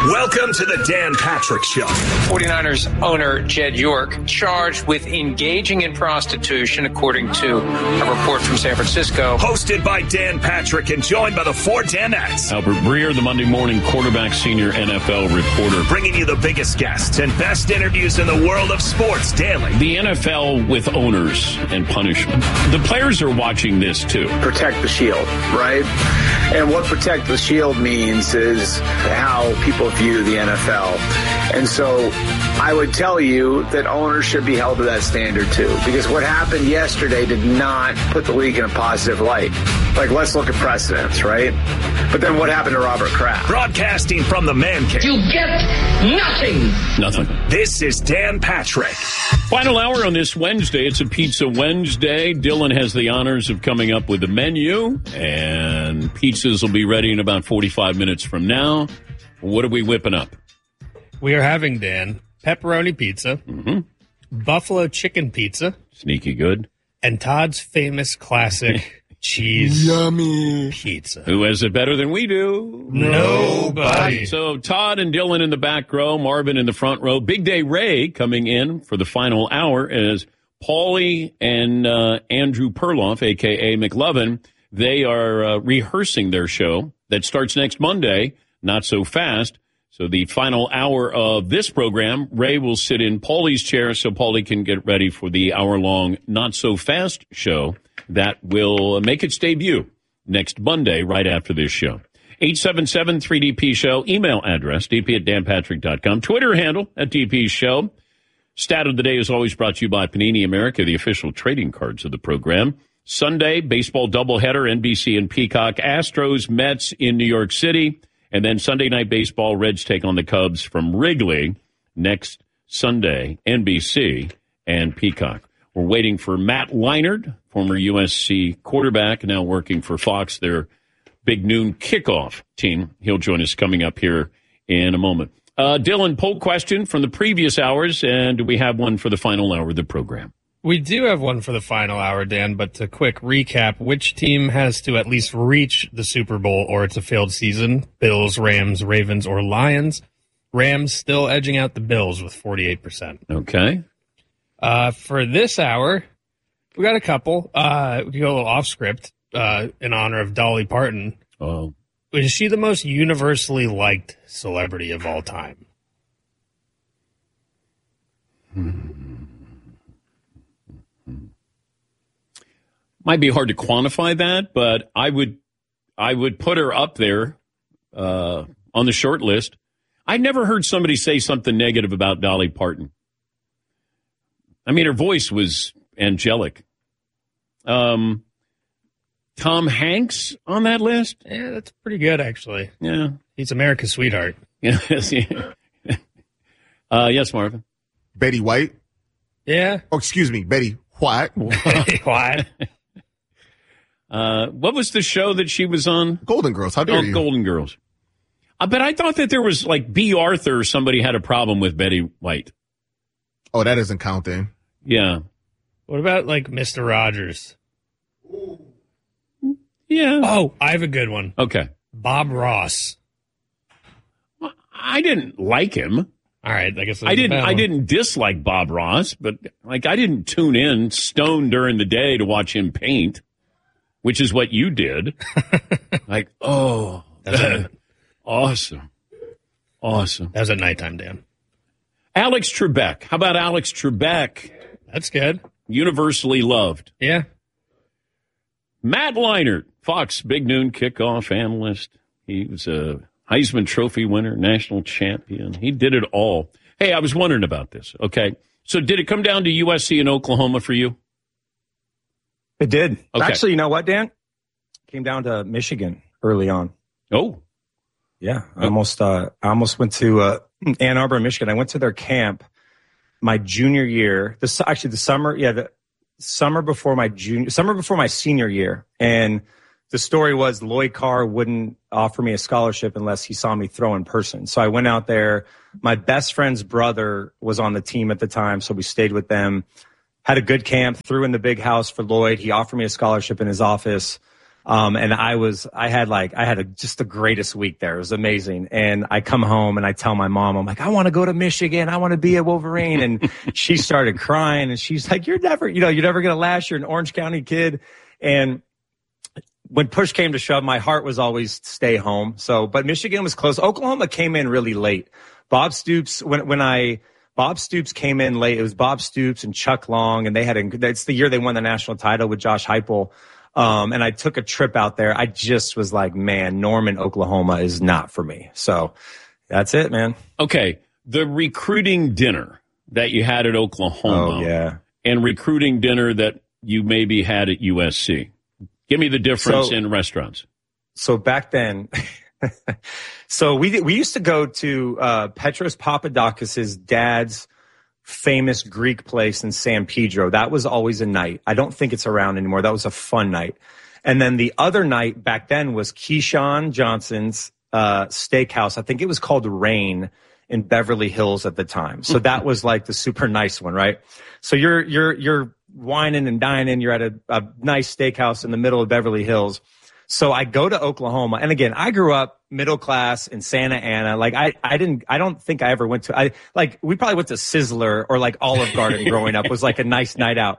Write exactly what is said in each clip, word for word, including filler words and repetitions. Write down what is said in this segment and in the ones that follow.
Welcome to the Dan Patrick Show. forty-niners owner Jed York charged with engaging in prostitution, according to a report from San Francisco. Hosted by Dan Patrick and joined by the four Danettes. Albert Breer, the Monday morning quarterback senior N F L reporter. Bringing you the biggest guests and best interviews in the world of sports daily. The N F L with owners and punishment. The players are watching this too. Protect the shield, right? And what protect the shield means is how people view the N F L. And so I would tell you that owners should be held to that standard too, because what happened yesterday did not put the league in a positive light. Like, let's look at precedents, right? But then what happened to Robert Kraft? Broadcasting from the man cave. You get nothing. Nothing. This is Dan Patrick. Final hour on this Wednesday. It's a Pizza Wednesday. Dylan has the honors of coming up with the menu, and pizzas will be ready in about forty-five minutes from now. What are we whipping up? We are having, Dan, pepperoni pizza, Mm-hmm. buffalo chicken pizza, Sneaky good. and Todd's famous classic cheese Yummy. pizza. Who has it better than we do? Nobody. So Todd and Dylan in the back row, Marvin in the front row. Big Day Ray coming in for the final hour as Paulie and uh, Andrew Perloff, a k a. McLovin, they are uh, rehearsing their show that starts next Monday, Not So Fast. So the final hour of this program, Ray will sit in Paulie's chair so Paulie can get ready for the hour-long Not So Fast show that will make its debut next Monday right after this show. eight seven seven three D P show, email address, d p at dan patrick dot com, Twitter handle at D P show. Stat of the day is always brought to you by Panini America, the official trading cards of the program. Sunday, baseball doubleheader, N B C and Peacock, Astros, Mets in New York City. And then Sunday night baseball, Reds take on the Cubs from Wrigley next Sunday, N B C and Peacock. We're waiting for Matt Leinart, former U S C quarterback, now working for Fox, their big noon kickoff team. He'll join us coming up here in a moment. Uh, Dylan, poll question from the previous hours, and do we have one for the final hour of the program? We do have one for the final hour, Dan, but to quick recap, which team has to at least reach the Super Bowl or it's a failed season? Bills, Rams, Ravens, or Lions? Rams still edging out the Bills with forty-eight percent. Okay. Uh, for this hour, we got a couple. Uh, we go a little off script uh, in honor of Dolly Parton. Oh. Is she the most universally liked celebrity of all time? Hmm. Might be hard to quantify that, but I would I would put her up there uh, on the short list. I never heard somebody say something negative about Dolly Parton. I mean, her voice was angelic. Um, Tom Hanks on that list? Yeah, that's pretty good, actually. Yeah. He's America's sweetheart. Yes, yeah. uh, yes, Marvin. Betty White. Yeah. Oh, excuse me, Betty White. What? Uh, what was the show that she was on? Golden Girls. How dare oh, you? Golden Girls. Uh, but I thought that there was like B. Arthur or somebody had a problem with Betty White. Oh, that doesn't count then. Yeah. What about like Mister Rogers? Yeah. Oh, I have a good one. Okay. Bob Ross. Well, I didn't like him. All right, I guess I didn't. I didn't dislike Bob Ross, but like I didn't tune in stoned during the day to watch him paint, which is what you did. Like, oh, that, awesome, awesome. That was at nighttime, Dan. Alex Trebek. How about Alex Trebek? That's good. Universally loved. Yeah. Matt Leinart, Fox Big Noon kickoff analyst. He was a Heisman Trophy winner, national champion. He did it all. Hey, I was wondering about this. Okay. So did it come down to U S C and Oklahoma for you? It did. Okay. Actually, you know what, Dan? It came down to Michigan early on. Oh. Yeah. I almost, uh, I almost went to uh, Ann Arbor, Michigan. I went to their camp my junior year. This actually the summer. Yeah. The summer before my junior, summer before my senior year. And the story was Lloyd Carr wouldn't offer me a scholarship unless he saw me throw in person. So I went out there. My best friend's brother was on the team at the time, so we stayed with them. Had a good camp, threw in the big house for Lloyd. He offered me a scholarship in his office. Um, and I was, I had like, I had a, just the greatest week there. It was amazing. And I come home and I tell my mom, I'm like, I want to go to Michigan. I want to be a Wolverine. And she started crying and she's like, you're never, you know, you're never going to last. You're an Orange County kid. And when push came to shove, my heart was always stay home. So, but Michigan was close. Oklahoma came in really late. Bob Stoops, when, when I, Bob Stoops came in late. It was Bob Stoops and Chuck Long. And they had, a, it's the year they won the national title with Josh Heupel. Um, and I took a trip out there. I just was like, man, Norman, Oklahoma is not for me. So that's it, man. Okay. The recruiting dinner that you had at Oklahoma. Oh, yeah. And recruiting dinner that you maybe had at U S C. Give me the difference so, in restaurants. So back then, so we, we used to go to, uh, Petros Papadakis' dad's famous Greek place in San Pedro. That was always a night. I don't think it's around anymore. That was a fun night. And then the other night back then was Keyshawn Johnson's uh steakhouse. I think it was called Rain in Beverly Hills at the time. So that was like the super nice one, right? So you're you're you're whining and dining. You're at a, a nice steakhouse in the middle of Beverly Hills. So I go to Oklahoma. And again, I grew up middle class in Santa Ana. Like I, I didn't, I don't think I ever went to, I like, we probably went to Sizzler or like Olive Garden growing up was like a nice night out.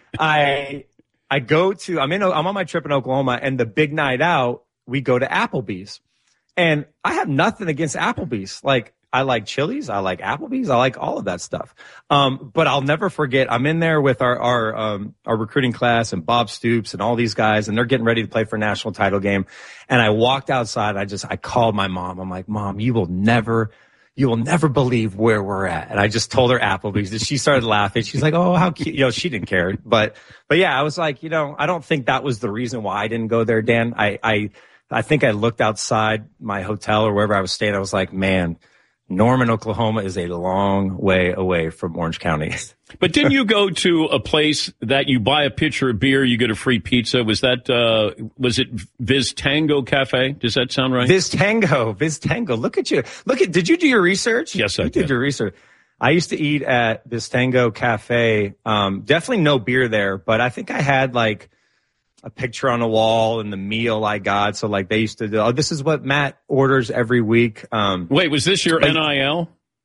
I, I go to, I'm in, I'm on my trip in Oklahoma and the big night out, we go to Applebee's and I have nothing against Applebee's. Like I like Chili's. I like Applebee's. I like all of that stuff. Um, but I'll never forget. I'm in there with our, our, um, our recruiting class and Bob Stoops and all these guys, and they're getting ready to play for a national title game. And I walked outside. I just, I called my mom. I'm like, Mom, you will never, you will never believe where we're at. And I just told her Applebee's, and she started laughing. She's like, oh, how cute. You know, she didn't care. But, but yeah, I was like, you know, I don't think that was the reason why I didn't go there, Dan. I, I, I think I looked outside my hotel or wherever I was staying. I was like, man, Norman, Oklahoma is a long way away from Orange County. But didn't you go to a place that you buy a pitcher of beer, you get a free pizza? Was that, uh, was it Viz Tango Cafe? Does that sound right? Viz Tango, Viz Tango. Look at you. Look at, did you do your research? Yes, I you did. did your research. I used to eat at Viz Tango Cafe. Um, definitely no beer there, but I think I had like a picture on the wall and the meal I got. So like they used to do, oh, this is what Matt orders every week. Um, Wait, was this your like, N I L?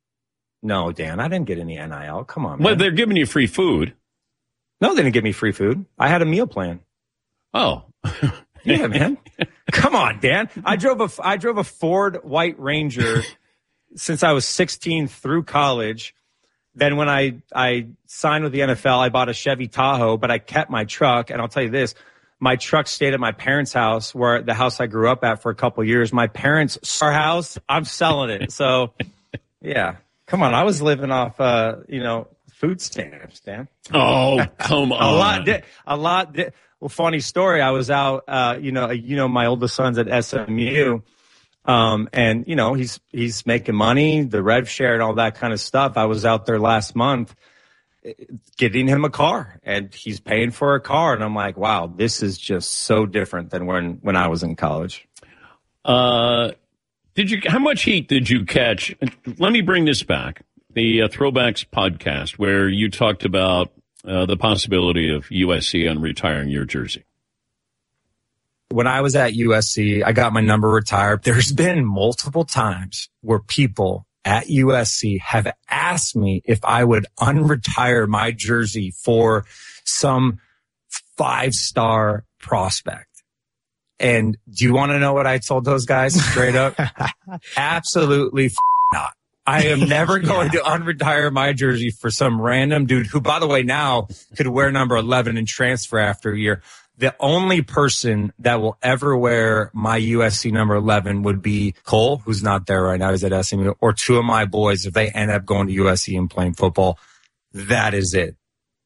No, Dan, I didn't get any N I L. Come on, man. Well, they're giving you free food. No, they didn't give me free food. I had a meal plan. Oh, yeah, man. Come on, Dan. I drove a, I drove a Ford White Ranger since I was sixteen through college. Then when I, I signed with the N F L, I bought a Chevy Tahoe, but I kept my truck. And I'll tell you this, my truck stayed at my parents' house, where the house I grew up at for a couple of years. My parents' our house, I'm selling it. So yeah, come on. I was living off, uh, you know, food stamps, Dan. Oh, come on. a lot, di- a lot. Di- well, funny story. I was out, uh, you know, you know, my oldest son's at S M U. Um, and you know, he's, he's making money, the rev share and all that kind of stuff. I was out there last month getting him a car, and he's paying for a car. And I'm like, wow, this is just so different than when, when I was in college. Uh, did you, how much heat did you catch? Let me bring this back. The uh, Throwbacks podcast, where you talked about uh, the possibility of U S C unretiring your jersey. When I was at U S C, I got my number retired. There's been multiple times where people at U S C have asked me if I would unretire my jersey for some five-star prospect. And do you want to know what I told those guys straight up? Absolutely f- not. I am never going to unretire my jersey for some random dude who, by the way, now could wear number eleven and transfer after a year. The only person that will ever wear my U S C number eleven would be Cole, who's not there right now. He's at S M U, or two of my boys if they end up going to U S C and playing football. That is it.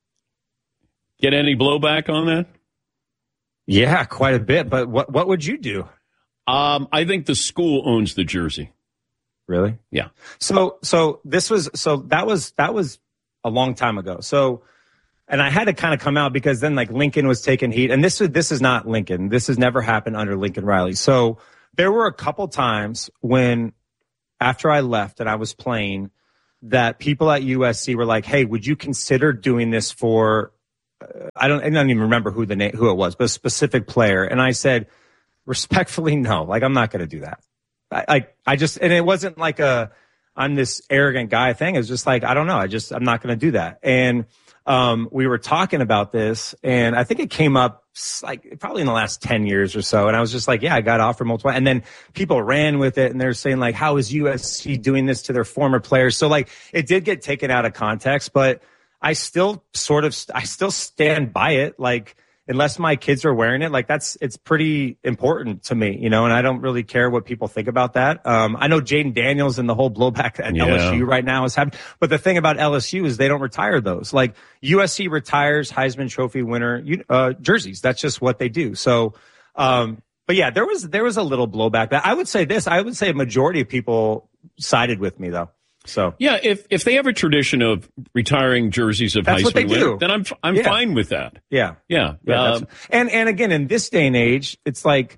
Get any blowback on that? Yeah, quite a bit. But what what would you do? Um, I think the school owns the jersey. Really? Yeah. So so this was so that was that was a long time ago. So. And I had to kind of come out because then like Lincoln was taking heat, and this is, this is not Lincoln. This has never happened under Lincoln Riley. So there were a couple times when after I left and I was playing that people at U S C were like, hey, would you consider doing this for I don't, I don't even remember who the name, who it was, but a specific player. And I said, respectfully, no, like, I'm not going to do that. I, I, I just, and it wasn't like a, I'm this arrogant guy thing. It was just like, I don't know. I just, I'm not going to do that. And, um, we were talking about this, and I think it came up like probably in the last ten years or so. And I was just like, yeah, I got offered multiple. And then people ran with it, and they're saying like, how is U S C doing this to their former players? So like, it did get taken out of context, but I still sort of, I still stand by it. Like, unless my kids are wearing it, like that's, it's pretty important to me, you know, and I don't really care what people think about that. Um, I know Jaden Daniels and the whole blowback at yeah. L S U right now is happening. But the thing about L S U is they don't retire those. Like U S C retires Heisman Trophy winner, uh, jerseys. That's just what they do. So, um, but yeah, there was, there was a little blowback. I would say this, I would say a majority of people sided with me though. So yeah, if if they have a tradition of retiring jerseys of that's Heisman what they winner, do. then I'm I'm yeah. fine with that. Yeah, yeah, yeah. uh, and and again, in this day and age, it's like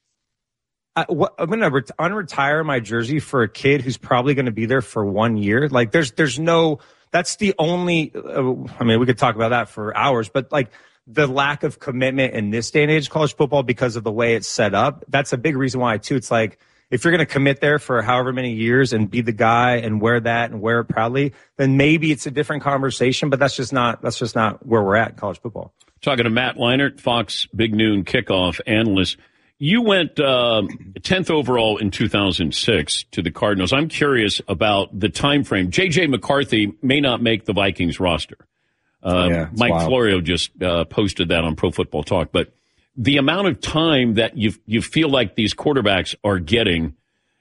I, what, I'm going to ret- unretire my jersey for a kid who's probably going to be there for one year. Like, there's there's no. That's the only. Uh, I mean, we could talk about that for hours, but like the lack of commitment in this day and age of college football because of the way it's set up. That's a big reason why too. It's like, if you're going to commit there for however many years and be the guy and wear that and wear it proudly, then maybe it's a different conversation, but that's just not, that's just not where we're at in college football. Talking to Matt Leinart, Fox Big Noon kickoff analyst. You went uh, tenth overall in two thousand six to the Cardinals. I'm curious about the time frame. J J McCarthy may not make the Vikings roster. Uh, yeah, Mike wild. Florio just uh, posted that on Pro Football Talk, but the amount of time that you you feel like these quarterbacks are getting,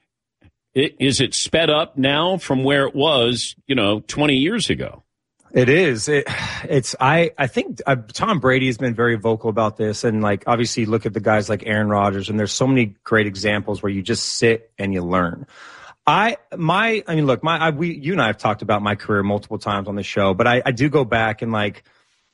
it, is it sped up now from where it was, you know, twenty years ago? It is. It, it's. I. I think uh, Tom Brady has been very vocal about this, and like obviously look at the guys like Aaron Rodgers, and there's so many great examples where you just sit and you learn. I my. I mean, look, my. I, we. You and I have talked about my career multiple times on the show, but I, I do go back and like.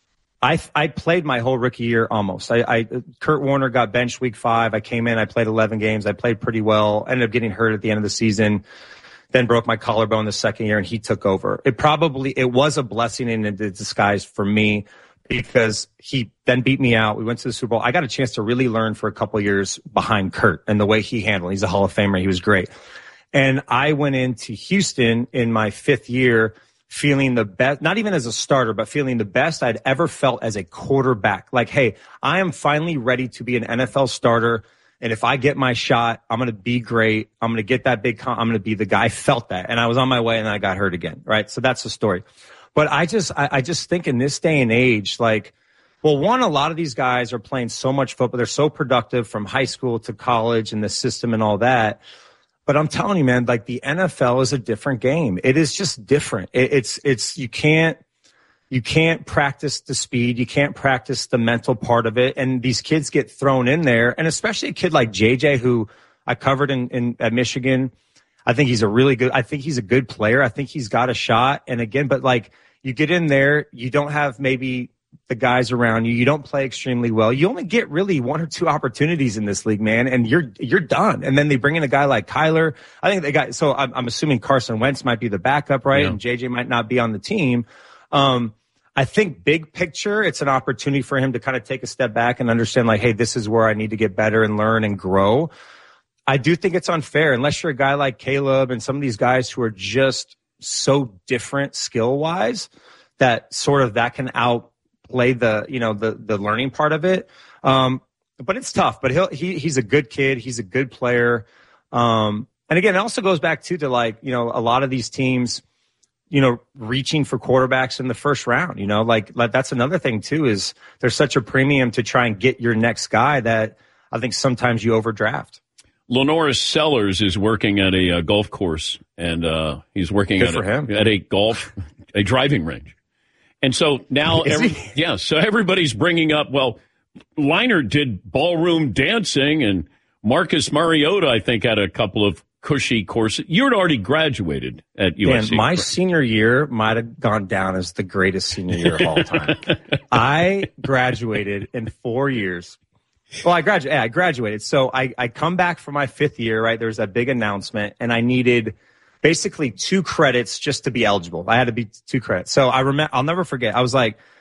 I I played my whole rookie year almost. I, I Kurt Warner got benched week five. I came in. I played eleven games. I played pretty well. Ended up getting hurt at the end of the season. Then broke my collarbone the second year, and he took over. It probably it was a blessing in a disguise for me because he then beat me out. We went to the Super Bowl. I got a chance to really learn for a couple of years behind Kurt and the way he handled. He's a Hall of Famer. He was great. And I went into Houston in my fifth year, feeling the best, not even as a starter, but feeling the best I'd ever felt as a quarterback. Like, hey, I am finally ready to be an N F L starter. And if I get my shot, I'm going to be great. I'm going to get that big, con- I'm going to be the guy. I felt that. And I was on my way and I got hurt again. Right. So that's the story. But I just, I, I just think in this day and age, like, well, one, a lot of these guys are playing so much football. They're so productive from high school to college and the system and all that. But I'm telling you, man, like the N F L is a different game. It is just different. It, it's, it's, you can't, you can't practice the speed. You can't practice the mental part of it. And these kids get thrown in there. And especially a kid like J J, who I covered in, in at Michigan. I think he's a really good, I think he's a good player. I think he's got a shot. And again, but like you get in there, you don't have maybe the guys around you. You don't play extremely well. You only get really one or two opportunities in this league, man, and you're you're done. And then they bring in a guy like Kyler. I think they got so I'm, I'm assuming Carson Wentz might be the backup, right? Yeah. And J J might not be on the team. Um, I think big picture, it's an opportunity for him to kind of take a step back and understand, like, hey, this is where I need to get better and learn and grow. I do think it's unfair unless you're a guy like Caleb and some of these guys who are just so different skill wise that sort of that can out. Play the, you know, the, the learning part of it. Um, but it's tough, but he'll, he, he's a good kid. He's a good player. Um, and again, it also goes back too, to like, you know, a lot of these teams, you know, reaching for quarterbacks in the first round, you know, like, like that's another thing too, is there's such a premium to try and get your next guy that I think sometimes you overdraft. Lenora Sellers is working at a uh, golf course and, uh, he's working good at for a, him. at a golf, a driving range. And so now, every, yeah, so everybody's bringing up, well, Leinart did ballroom dancing, and Marcus Mariota, I think, had a couple of cushy courses. You had already graduated at U S C. Man, my senior year might have gone down as the greatest senior year of all time. I graduated in four years. Well, I graduated. Yeah, I graduated. So I, I come back for my fifth year, right? There was that big announcement, and I needed basically two credits just to be eligible. I had to be two credits. So I remember, I'll never forget. I was like,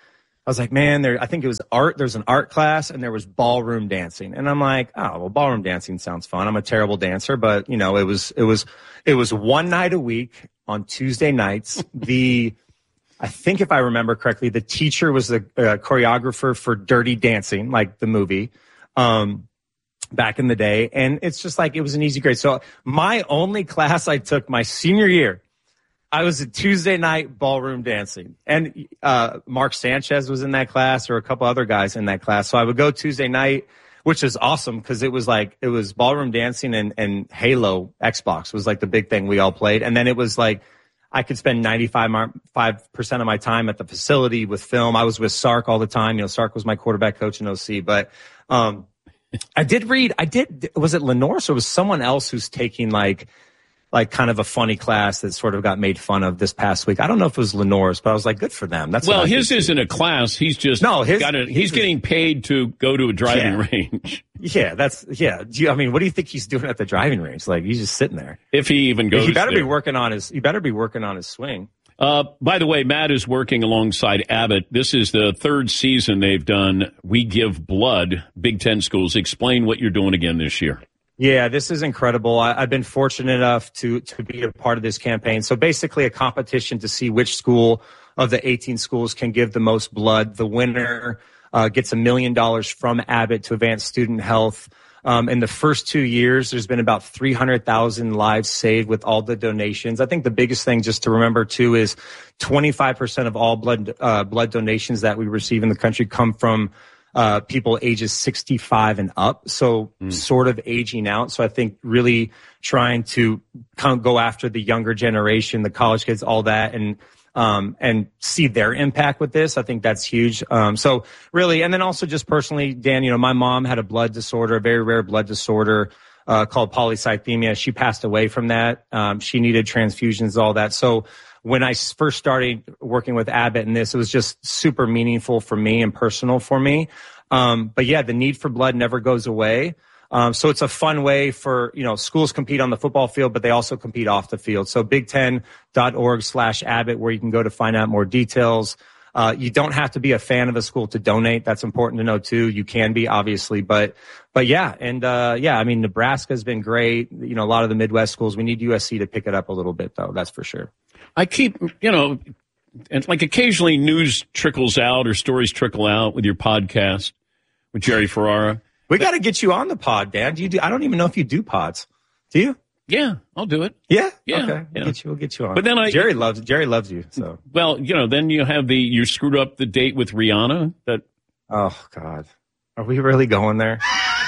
I was like, man, there. I think it was art. There's an art class, and there was ballroom dancing. And I'm like, oh, well, ballroom dancing sounds fun. I'm a terrible dancer, but you know, it was, it was, it was one night a week on Tuesday nights. The, I think if I remember correctly, the teacher was the uh, choreographer for Dirty Dancing, like the movie, um, back in the day. And it's just like, it was an easy grade. So my only class I took my senior year, I was at Tuesday night ballroom dancing, and uh, Mark Sanchez was in that class, or a couple other guys in that class. So I would go Tuesday night, which is awesome because it was like, it was ballroom dancing and, and Halo Xbox was like the big thing we all played. And then it was like, I could spend ninety-five percent of my time at the facility with film. I was with Sark all the time. You know, Sark was my quarterback coach in O C, but, um, I did read, I did, was it Lenore? Or was someone else who's taking like, like kind of a funny class that sort of got made fun of this past week. I don't know if it was Lenore's, but I was like, good for them. That's well, his isn't a class. He's just no, his, got a, his he's is, getting paid to go to a driving yeah. range. Yeah, that's yeah. Do you, I mean, what do you think he's doing at the driving range? Like he's just sitting there. If he even goes, he better there. be working on his. He better be working on his swing. Uh, by the way, Matt is working alongside Abbott. This is the third season they've done We Give Blood, Big Ten schools. Explain what you're doing again this year. Yeah, this is incredible. I, I've been fortunate enough to to be a part of this campaign. So basically a competition to see which school of the eighteen schools can give the most blood. The winner uh, gets a million dollars from Abbott to advance student health. Um, in the first two years, there's been about three hundred thousand lives saved with all the donations. I think the biggest thing just to remember, too, is twenty-five percent of all blood uh, blood donations that we receive in the country come from uh people ages sixty-five and up, so mm. sort of aging out. So I think really trying to kind of go after the younger generation, the college kids, all that, and um and see their impact with this. I think that's huge. Um so really, and then also just personally, Dan, you know, my mom had a blood disorder, a very rare blood disorder uh called polycythemia. She passed away from that. Um she needed transfusions, all that. So when I first started working with Abbott and this, it was just super meaningful for me and personal for me. Um, but yeah, the need for blood never goes away. Um, so it's a fun way for, you know, schools compete on the football field, but they also compete off the field. So big ten dot org slash Abbott, where you can go to find out more details. Uh, you don't have to be a fan of a school to donate. That's important to know too. You can be, obviously, but, but yeah. And, uh, yeah, I mean, Nebraska's been great. You know, a lot of the Midwest schools, we need U S C to pick it up a little bit though. That's for sure. I keep, you know, and like occasionally news trickles out or stories trickle out with your podcast with Jerry Ferrara. We got to get you on the pod, Dan. Do you do? I don't even know if you do pods. Do you? Yeah, I'll do it. Yeah, yeah. Okay, yeah. We'll get you. We'll get you on. But then I, Jerry loves Jerry loves you. So well, you know, then you have the you screwed up the date with Rihanna. That oh God, are we really going there?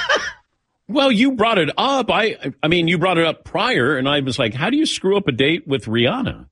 Well, you brought it up. I I mean, you brought it up prior, and I was like, how do you screw up a date with Rihanna?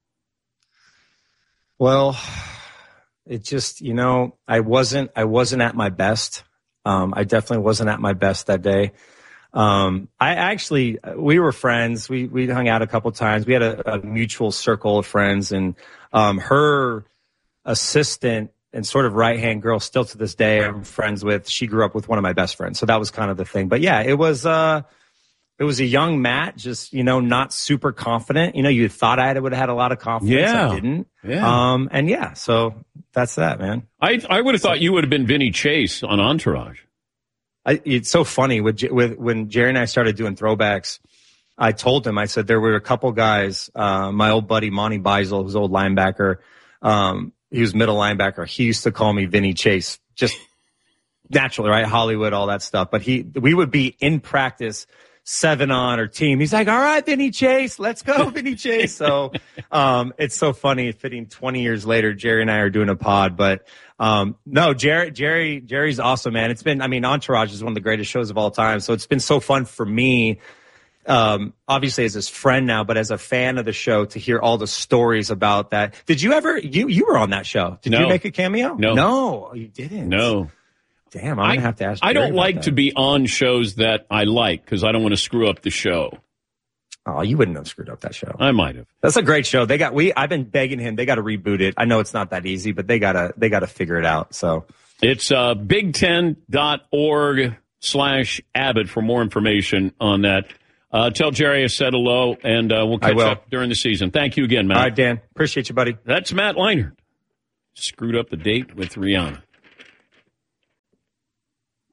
Well, it just, you know, I wasn't, I wasn't at my best. Um, I definitely wasn't at my best that day. Um, I actually, we were friends. We, we hung out a couple times. We had a, a mutual circle of friends, and, um, her assistant and sort of right-hand girl still to this day I'm friends with. She grew up with one of my best friends. So that was kind of the thing. But yeah, it was, uh, It was a young Matt, just, you know, not super confident. You know, you thought I would have had a lot of confidence. Yeah. I didn't. Yeah. Um, and yeah, so that's that, man. I I would have thought you would have been Vinny Chase on Entourage. I, it's so funny with, with, when Jerry and I started doing throwbacks, I told him, I said, there were a couple guys, uh, my old buddy, Monty Beisel, who's old linebacker. Um, he was middle linebacker. He used to call me Vinny Chase, just naturally, right? Hollywood, all that stuff. But he, we would be in practice, seven on or team. He's like, all right, Vinny Chase, let's go, Vinny Chase. So, um, it's so funny fitting twenty years later, Jerry and I are doing a pod, but, um, no, Jerry, Jerry, Jerry's awesome, man. It's been, I mean, Entourage is one of the greatest shows of all time. So it's been so fun for me, um, obviously as his friend now, but as a fan of the show to hear all the stories about that. Did you ever, you, you were on that show. Did no. you make a cameo? No. No, you didn't. No. Damn, I'm going to have to ask I Jerry don't about like that. to be on shows that I like because I don't want to screw up the show. Oh, you wouldn't have screwed up that show. I might have. That's a great show. They got we. I've been begging him. They got to reboot it. I know it's not that easy, but they gotta they gotta figure it out. So it's uh, big ten dot org slash Abbott for more information on that. Uh, tell Jerry I said hello, and uh, we'll catch up during the season. Thank you again, Matt. All right, Dan. Appreciate you, buddy. That's Matt Leinart. Screwed up the date with Rihanna.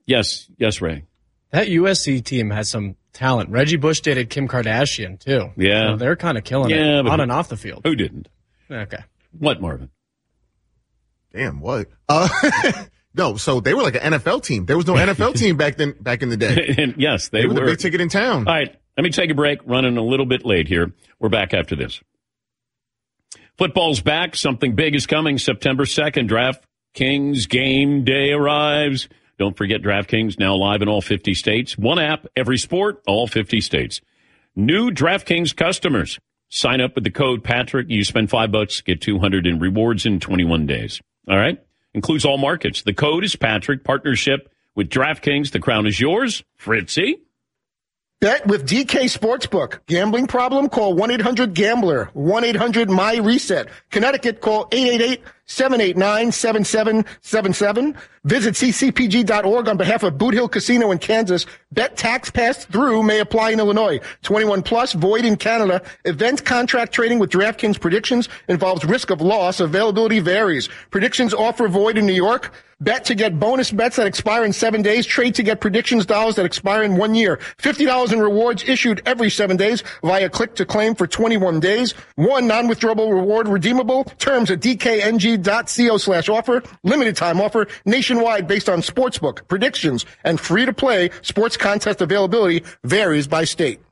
Yes, yes, Ray. That U S C team has some talent. Reggie Bush dated Kim Kardashian, too. Yeah. So they're kind of killing Yeah, it but on who- and off the field. Who didn't? Okay. What, Marvin? Damn, what? Uh, no, so they were like an N F L team. There was no N F L team back then. Back in the day, And yes, they, they were the were. big ticket in town. All right, let me take a break. Running a little bit late here. We're back after this. Football's back. Something big is coming. September second, DraftKings game day arrives. Don't forget DraftKings now live in all fifty states. One app, every sport, all fifty states. New DraftKings customers. Sign up with the code Patrick. You spend five bucks, get two hundred in rewards in twenty-one days. All right? Includes all markets. The code is Patrick. Partnership with DraftKings. The crown is yours. Fritzy. Bet with D K Sportsbook. Gambling problem? Call one eight hundred gambler. one eight hundred my reset. Connecticut, call eight eight eight, seven eight nine, seven seven seven seven. Visit c c p g dot org on behalf of Boot Hill Casino in Kansas. Bet tax passed through may apply in Illinois. twenty-one plus, void in Canada. Event contract trading with DraftKings predictions involves risk of loss. Availability varies. Predictions offer void in New York. Bet to get bonus bets that expire in seven days. Trade to get predictions dollars that expire in one year. fifty dollars in rewards issued every seven days via click to claim for twenty-one days. One non-withdrawable reward redeemable. Terms at d k n g dot co slash offer. Limited time offer nationwide based on sportsbook, predictions, and free to play sports contest availability varies by state.